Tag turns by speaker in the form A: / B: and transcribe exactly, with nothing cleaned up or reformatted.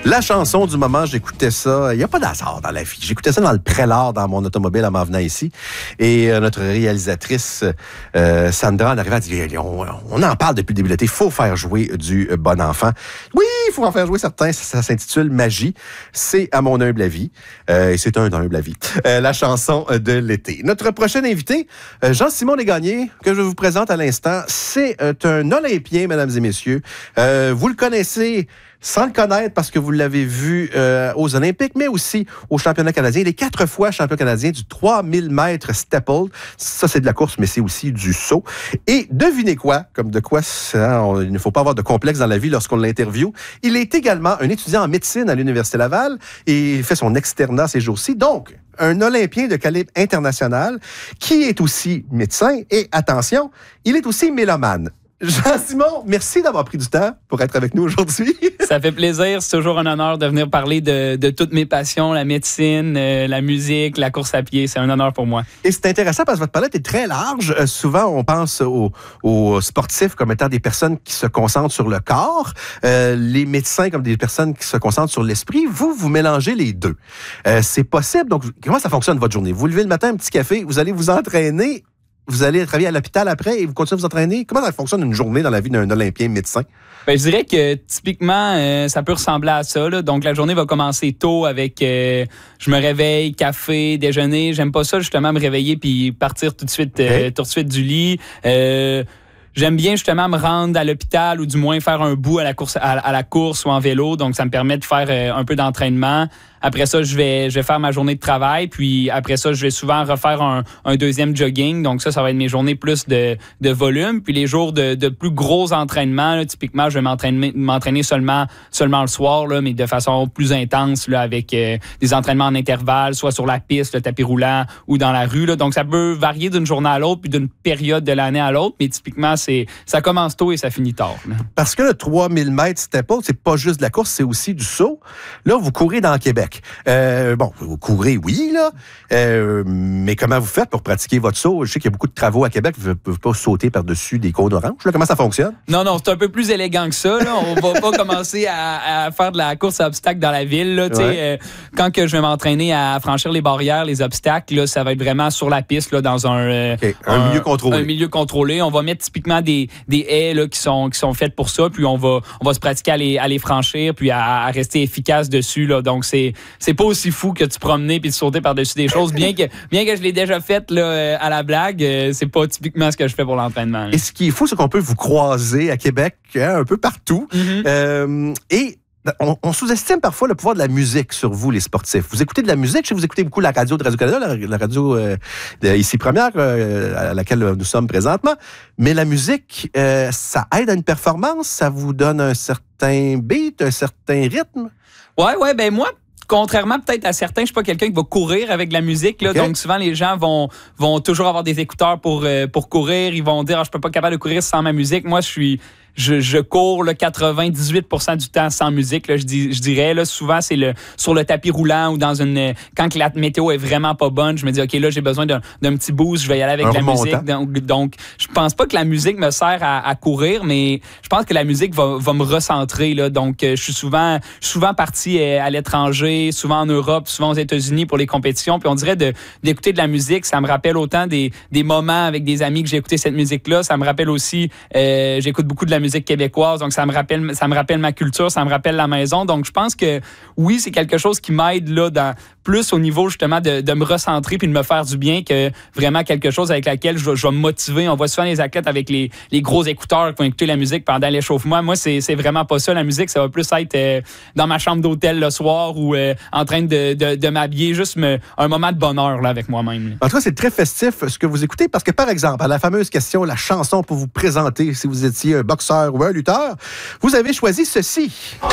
A: La chanson du moment, j'écoutais ça. Il n'y a pas d'hasard dans la vie. J'écoutais ça dans le prélat, dans mon automobile en m'en venant ici. Et euh, notre réalisatrice, euh, Sandra, en arrivant, a dit on, on en parle depuis le début de l'été. Il faut faire jouer du bon enfant. Oui, il faut en faire jouer certains. Ça, ça s'intitule Magie. C'est à mon humble avis. Euh, et c'est un humble avis. Euh, la chanson de l'été. Notre prochain invité, euh, Jean-Simon Desgagnés, que je vous présente à l'instant, c'est euh, un Olympien, mesdames et messieurs. Euh, vous le connaissez sans le connaître parce que vous l'avez vu euh, aux Olympiques, mais aussi au championnat canadien. Il est quatre fois champion canadien du trois mille mètres steeple. Ça, c'est de la course, mais c'est aussi du saut. Et devinez quoi, comme de quoi ça, on, il ne faut pas avoir de complexe dans la vie lorsqu'on l'interviewe. Il est également un étudiant en médecine à l'Université Laval et il fait son externat ces jours-ci. Donc, un Olympien de calibre international qui est aussi médecin et, attention, il est aussi mélomane. Jean-Simon, merci d'avoir pris du temps pour être avec nous aujourd'hui.
B: Ça fait plaisir. C'est toujours un honneur de venir parler de, de toutes mes passions, la médecine, euh, la musique, la course à pied. C'est un honneur pour moi.
A: Et c'est intéressant parce que votre palette est très large. Euh, souvent, on pense aux, aux sportifs comme étant des personnes qui se concentrent sur le corps, euh, les médecins comme des personnes qui se concentrent sur l'esprit. Vous, vous mélangez les deux. Euh, c'est possible. Donc, comment ça fonctionne votre journée? Vous levez le matin, un petit café, vous allez vous entraîner. Vous allez travailler à l'hôpital après et vous continuez à vous entraîner. Comment ça fonctionne une journée dans la vie d'un Olympien médecin?
B: Ben, je dirais que typiquement, euh, ça peut ressembler à ça. Là. Donc, la journée va commencer tôt avec euh, je me réveille, café, déjeuner. J'aime pas ça, justement, me réveiller puis partir tout de suite, euh, okay. tout de suite du lit. Euh, J'aime bien justement me rendre à l'hôpital ou du moins faire un bout à la course, à, à la course ou en vélo. Donc, ça me permet de faire euh, un peu d'entraînement. Après ça, je vais, je vais faire ma journée de travail. Puis après ça, je vais souvent refaire un, un deuxième jogging. Donc ça, ça va être mes journées plus de, de volume. Puis les jours de, de plus gros entraînements, là, typiquement, je vais m'entraîner, m'entraîner seulement, seulement le soir, là, mais de façon plus intense, là, avec euh, des entraînements en intervalle, soit sur la piste, le tapis roulant ou dans la rue. Là. Donc ça peut varier d'une journée à l'autre puis d'une période de l'année à l'autre. Mais typiquement, c'est, ça commence tôt et ça finit tard. Là.
A: Parce que le trois mille mètres steeple, c'est pas juste de la course, c'est aussi du saut. Là, vous courez dans Québec. Euh, bon, vous courez, oui, là, euh, mais comment vous faites pour pratiquer votre saut? Je sais qu'il y a beaucoup de travaux à Québec, vous ne pouvez pas sauter par-dessus des cônes oranges. Là, comment ça fonctionne?
B: Non, non, c'est un peu plus élégant que ça. Là. On va pas commencer à, à faire de la course à obstacles dans la ville. Là, ouais. euh, quand que je vais m'entraîner à franchir les barrières, les obstacles, là, ça va être vraiment sur la piste, là, dans un, euh,
A: okay. un, un milieu contrôlé.
B: Un milieu contrôlé. On va mettre typiquement des, des haies là, qui, sont, qui sont faites pour ça, puis on va, on va se pratiquer à les, à les franchir, puis à, à rester efficace dessus. Là. Donc, c'est, c'est pas aussi fou que tu promener puis de sauter par-dessus des choses. Bien que, bien que je l'ai déjà fait là, à la blague, euh, c'est pas typiquement ce que je fais pour l'entraînement. Là.
A: Et ce qui est fou, c'est qu'on peut vous croiser à Québec, hein, un peu partout. Mm-hmm. Euh, et on, on sous-estime parfois le pouvoir de la musique sur vous, les sportifs. Vous écoutez de la musique, je sais que vous écoutez beaucoup la radio de Radio-Canada, la, la radio euh, de, ici première, euh, à laquelle nous sommes présentement. Mais la musique, euh, ça aide à une performance, ça vous donne un certain beat, un certain rythme?
B: Ouais, ouais, ben moi, contrairement peut-être à certains, je suis pas quelqu'un qui va courir avec de la musique. Là, okay. Donc souvent, les gens vont, vont toujours avoir des écouteurs pour, euh, pour courir. Ils vont dire ah, « je peux pas être capable de courir sans ma musique ». Moi, je suis... Je, je cours là, quatre-vingt-dix-huit pour cent du temps sans musique. Là, je, dis, je dirais, là, souvent, c'est le, sur le tapis roulant ou dans une... Quand la météo est vraiment pas bonne, je me dis, OK, là, j'ai besoin d'un, d'un petit boost, je vais y aller avec un la musique. Donc, donc, je pense pas que la musique me sert à, à courir, mais je pense que la musique va, va me recentrer. Là. Donc, je suis souvent, je suis souvent parti à l'étranger, souvent en Europe, souvent aux États-Unis pour les compétitions. Puis on dirait de, d'écouter de la musique, ça me rappelle autant des, des moments avec des amis que j'ai écouté cette musique-là. Ça me rappelle aussi, euh, j'écoute beaucoup de la musique québécoise, donc ça me rappelle ça me rappelle ma culture, ça me rappelle la maison. Donc je pense que oui, c'est quelque chose qui m'aide là dans plus au niveau justement de, de me recentrer puis de me faire du bien que vraiment quelque chose avec laquelle je, je vais me motiver. On voit souvent les athlètes avec les, les gros écouteurs qui vont écouter la musique pendant l'échauffement. Moi, c'est, c'est vraiment pas ça. La musique, ça va plus être euh, dans ma chambre d'hôtel le soir ou euh, en train de, de, de m'habiller, juste me, un moment de bonheur là, avec moi-même. Là.
A: En tout cas, c'est très festif ce que vous écoutez parce que, par exemple, à la fameuse question, la chanson pour vous présenter si vous étiez un boxeur ou un lutteur, vous avez choisi ceci.